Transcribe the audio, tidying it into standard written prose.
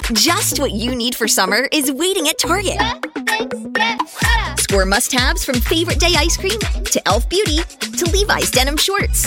Just what you need for summer is waiting at Target. Score must-haves from Favorite Day ice cream to Elf Beauty to Levi's denim shorts.